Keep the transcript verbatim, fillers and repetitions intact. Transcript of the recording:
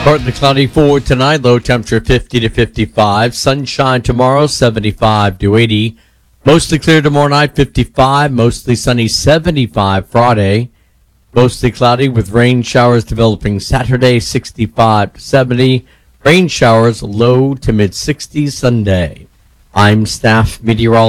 Partly cloudy for tonight, low temperature fifty to fifty-five. Sunshine tomorrow, seventy-five to eighty. Mostly clear tomorrow night, fifty-five. Mostly sunny, seventy-five Friday. Mostly cloudy with rain showers developing Saturday, sixty-five to seventy. Rain showers low to mid sixties Sunday. I'm staff meteorologist